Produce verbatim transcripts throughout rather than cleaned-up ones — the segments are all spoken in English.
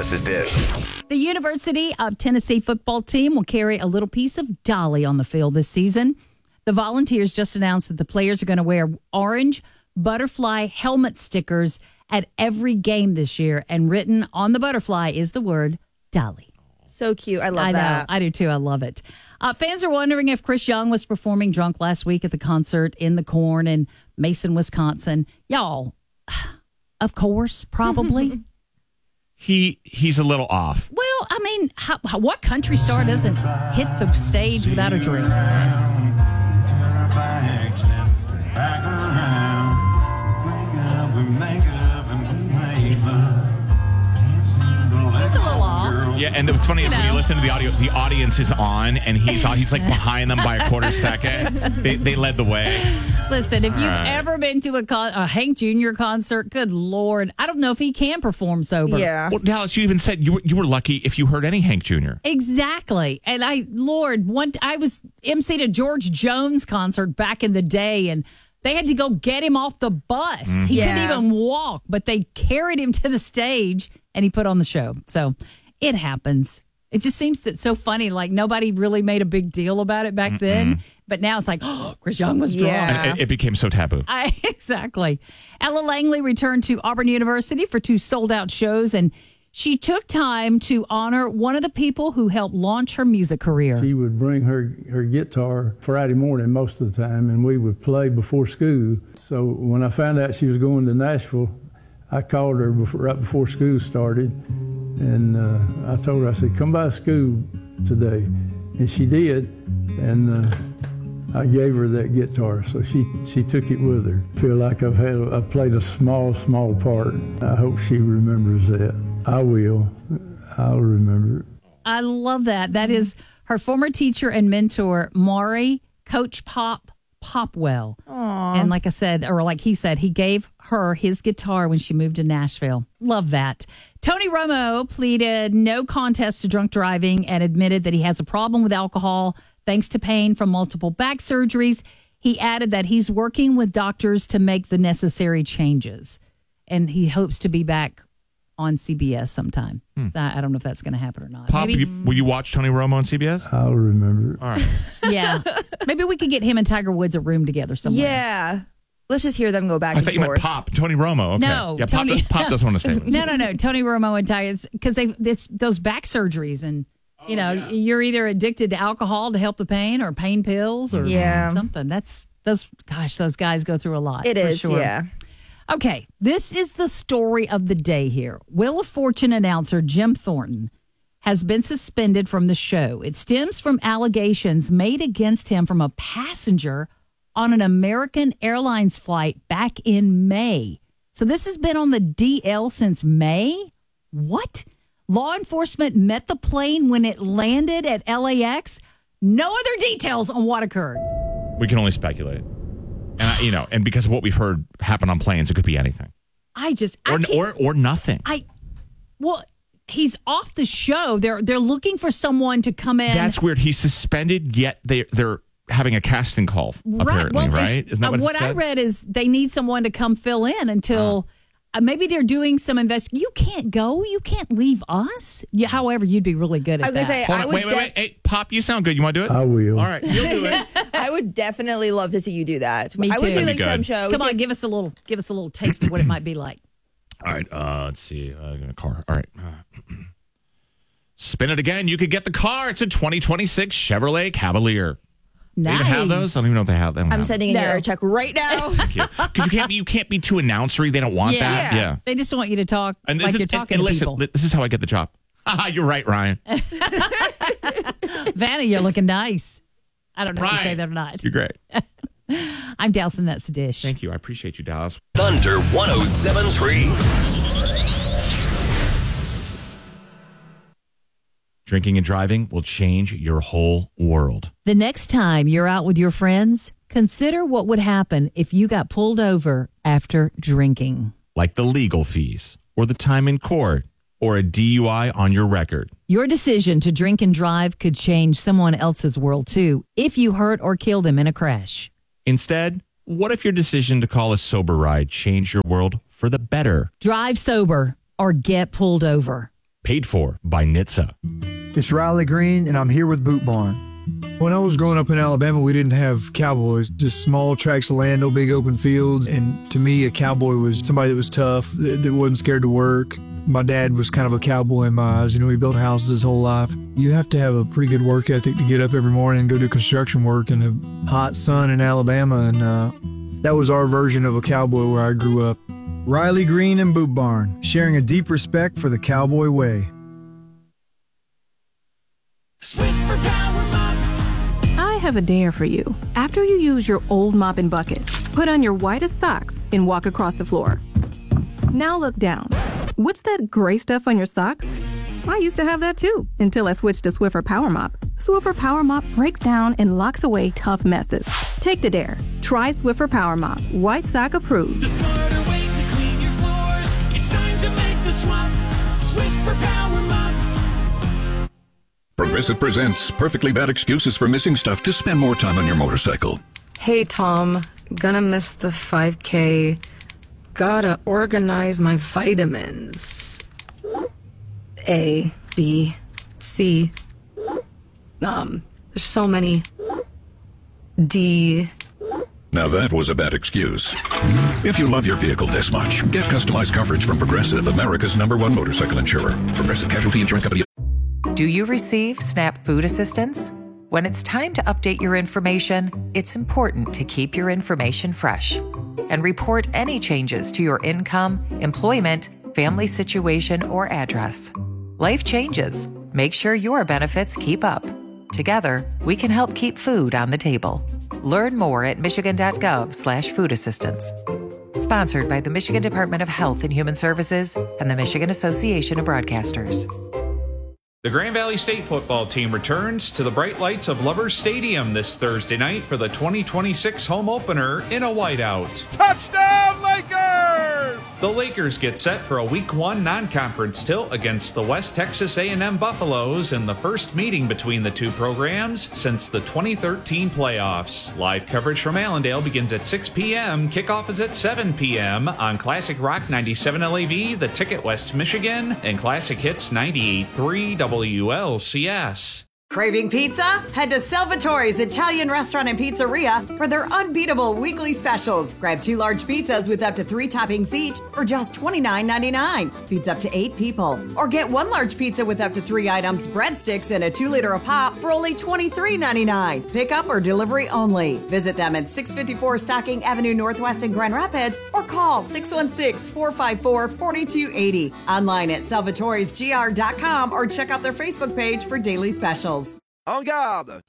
Dallas's Dish. The University of Tennessee football team will carry a little piece of Dolly on the field this season. The Volunteers just announced that the players are going to wear orange butterfly helmet stickers at every game this year, and written on the butterfly is the word Dolly. So cute. I love I that. know. I do too. I love it. Uh, fans are wondering if Chris Young was performing drunk last week at the concert in the Corn in Mason, Wisconsin. Y'all, of course, probably. he He's a little off. Well, I mean, how, how, what country star doesn't hit the stage without a drink? He's a little off. Yeah, and what's funny You is when know. you listen to the audio, the audience is on, and he's he's like behind them by a quarter second. They, they led the way. Listen, if All you've right. ever been to a, con- a Hank Junior concert, good Lord, I don't know if he can perform sober. Yeah. Well, Dallas, you even said you were, you were lucky if you heard any Hank Junior Exactly. And I, Lord, one, I was emceed a George Jones concert back in the day, and they had to go get him off the bus. He Yeah. couldn't even walk, but they carried him to the stage, and he put on the show. So it happens. It just seems that so funny. Like nobody really made a big deal about it back then, but now it's like, oh, Chris Young was drunk. Yeah. And it, it became so taboo. I, exactly. Ella Langley returned to Auburn University for two sold-out shows, and she took time to honor one of the people who helped launch her music career. She would bring her, her guitar Friday morning most of the time, and we would play before school. So when I found out she was going to Nashville, I called her before, right before school started, and uh, I told her, I said, come by school today. And she did, and uh, I gave her that guitar, so she, she took it with her. I feel like I've had I've played a small, small part. I hope she remembers that. I will. I'll remember it. I love that. That is her former teacher and mentor, Maury Coach Pop Popwell. And like I said, or like he said, he gave her his guitar when she moved to Nashville. Love that. Tony Romo pleaded no contest to drunk driving and admitted that he has a problem with alcohol thanks to pain from multiple back surgeries. He added that he's working with doctors to make the necessary changes, and he hopes to be back on C B S sometime. I, I don't know if that's going to happen or not. Pop, Maybe, you, will you watch Tony Romo on C B S? I'll remember it. All right. yeah. Maybe we could get him and Tiger Woods a room together somewhere. Yeah. Let's just hear them go back I and thought you meant forth. Pop. Tony Romo. Okay. No, yeah, Pop, Tony- Pop doesn't want to stay with No, no, no. Tony Romo and Tiger, because they it's those back surgeries, and you know you're either addicted to alcohol to help the pain, or pain pills, or Yeah. something. That's those. Gosh, those guys go through a lot. It for is, sure. yeah. Okay, this is the story of the day here. Wheel of Fortune announcer Jim Thornton has been suspended from the show. It stems from allegations made against him from a passenger on an American Airlines flight back in May. So this has been on the D L since May? What? Law enforcement met the plane when it landed at L A X? No other details on what occurred. We can only speculate. And I, you know, and because of what we've heard happen on planes, it could be anything. I just I Or can't- or or nothing. I well, he's off the show. They're they're looking for someone to come in. That's weird. He's suspended, yet they they're having a casting call, apparently, Well, right? it's- Isn't that what, uh, it what I said? read is they need someone to come fill in until uh, maybe they're doing some invest. You can't go. You can't leave us. Yeah, however, you'd be really good at I was that. gonna say, Hold I on, would wait, wait, de- wait. Hey, Pop, you sound good. You want to do it? I will. All right, you'll do it. I would definitely love to see you do that. Me I too. would do That'd like be some good. show. Come We on, could- give us a little, give us a little taste of what it might be like. All right, uh, let's see. Uh, in a car. All right. Uh, spin it again. You could get the car. It's a twenty twenty-six Chevrolet Cavalier. They Nice. even have those? I don't even know if they have them. I'm sending in No. your check right now. Because you can't be you can't be too announcery. They don't want Yeah. that. Yeah. They just want you to talk And like this you're is- talking and to listen, people. li- this is how I get the job. Haha, you're right, Ryan. Vanna, you're looking nice. I don't know if you say Ryan, that or not. You're great. I'm Dalson. That's the dish. Thank you. I appreciate you, Dallas. Thunder one oh seven point three. Drinking and driving will change your whole world. The next time you're out with your friends, consider what would happen if you got pulled over after drinking. Like the legal fees, or the time in court, or a D U I on your record. Your decision to drink and drive could change someone else's world too if you hurt or kill them in a crash. Instead, what if your decision to call a sober ride changed your world for the better? Drive sober or get pulled over. Paid for by N H T S A. It's Riley Green, and I'm here with Boot Barn. When I was growing up in Alabama, we didn't have cowboys, just small tracts of land, no big open fields. And to me, a cowboy was somebody that was tough, that, that wasn't scared to work. My dad was kind of a cowboy in my eyes. You know, he built houses his whole life. You have to have a pretty good work ethic to get up every morning and go do construction work in the hot sun in Alabama. And uh, that was our version of a cowboy where I grew up. Riley Green and Boot Barn, sharing a deep respect for the cowboy way. Swiffer Power Mop. I have a dare for you. After you use your old mop and bucket, put on your whitest socks and walk across the floor. Now look down. What's that gray stuff on your socks? I used to have that too, until I switched to Swiffer Power Mop. Swiffer Power Mop breaks down and locks away tough messes. Take the dare. Try Swiffer Power Mop. White sock approved. The smarter way to clean your floors. It's time to make the swap. Swiffer Power Mop. Progressive presents perfectly bad excuses for missing stuff to spend more time on your motorcycle. Hey, Tom. Gonna miss the five K. Gotta organize my vitamins. A, B, C. Um, there's so many. D. Now that was a bad excuse. If you love your vehicle this much, get customized coverage from Progressive, America's number one motorcycle insurer. Progressive Casualty Insurance Company. Do you receive SNAP food assistance? When it's time to update your information, it's important to keep your information fresh and report any changes to your income, employment, family situation, or address. Life changes. Make sure your benefits keep up. Together, we can help keep food on the table. Learn more at michigan.gov slash food assistance. Sponsored by the Michigan Department of Health and Human Services and the Michigan Association of Broadcasters. The Grand Valley State football team returns to the bright lights of Lubbers Stadium this Thursday night for the twenty twenty-six home opener in a whiteout. Touchdown, Lakers! The Lakers get set for a week one non-conference tilt against the West Texas A and M Buffaloes in the first meeting between the two programs since the twenty thirteen playoffs. Live coverage from Allendale begins at six p.m. Kickoff is at seven p.m. on Classic Rock ninety-seven L A V, The Ticket West Michigan, and Classic Hits ninety-eight point three W L C S. Craving pizza? Head to Salvatore's Italian Restaurant and Pizzeria for their unbeatable weekly specials. Grab two large pizzas with up to three toppings each for just twenty-nine ninety-nine. Feeds up to eight people. Or get one large pizza with up to three items, breadsticks, and a two liter a pop for only twenty-three ninety-nine. Pickup or delivery only. Visit them at six fifty-four Stocking Avenue Northwest in Grand Rapids or call six one six, four five four, four two eight zero. Online at salvatores g r dot com or check out their Facebook page for daily specials. En garde!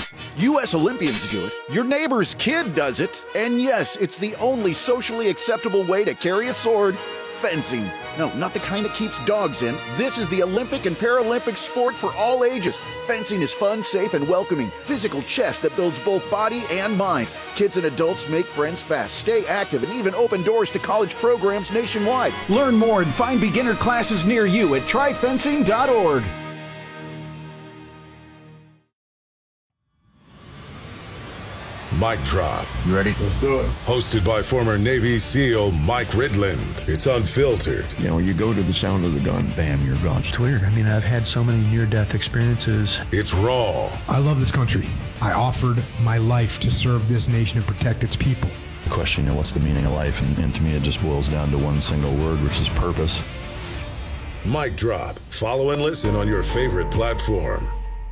U S Olympians do it, your neighbor's kid does it, and yes, it's the only socially acceptable way to carry a sword, fencing. No, not the kind that keeps dogs in. This is the Olympic and Paralympic sport for all ages. Fencing is fun, safe, and welcoming. Physical chess that builds both body and mind. Kids and adults make friends fast, stay active, and even open doors to college programs nationwide. Learn more and find beginner classes near you at try fencing dot org. Mic Drop. You ready? Let's do it. Hosted by former Navy SEAL Mike Ridland. It's unfiltered. You know, you go to the sound of the gun, bam, you're gone. It's weird. I mean, I've had so many near-death experiences. It's raw. I love this country. I offered my life to serve this nation and protect its people. The question, you know, what's the meaning of life? And, and to me, it just boils down to one single word, which is purpose. Mic Drop. Follow and listen on your favorite platform.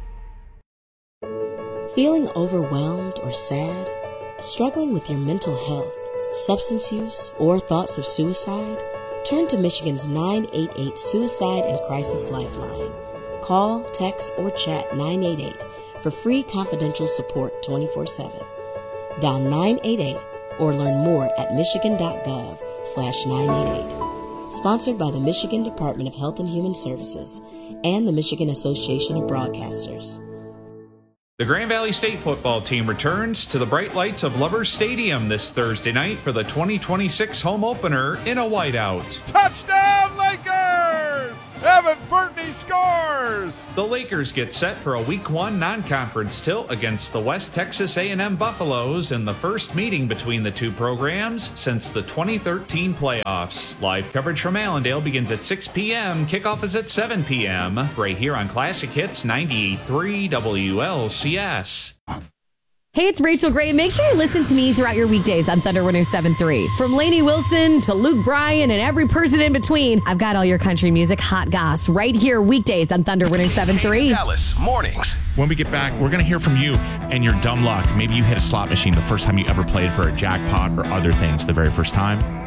Feeling overwhelmed or sad? Struggling with your mental health, substance use, or thoughts of suicide? Turn to Michigan's nine eight eight Suicide and Crisis Lifeline. Call, text, or chat nine eight eight for free confidential support twenty-four seven. Dial nine eight eight or learn more at michigan.gov slash 988. Sponsored by the Michigan Department of Health and Human Services and the Michigan Association of Broadcasters. The Grand Valley State football team returns to the bright lights of Lubbers Stadium this Thursday night for the twenty twenty-six home opener in a whiteout. Touchdown, Lakers! Evan Burtney scores! Lakers! The Lakers get set for a Week One non-conference tilt against the West Texas A and M Buffaloes in the first meeting between the two programs since the twenty thirteen playoffs. Live coverage from Allendale begins at six p.m. Kickoff is at seven p.m. right here on Classic Hits ninety-eight point three W L C S. Hey, it's Rachel Gray. Make sure you listen to me throughout your weekdays on Thunder one oh seven point three. From Lainey Wilson to Luke Bryan and every person in between, I've got all your country music hot goss right here weekdays on Thunder one oh seven point three. Dallas mornings. When we get back, we're going to hear from you and your dumb luck. Maybe you hit a slot machine the first time you ever played for a jackpot or other things the very first time.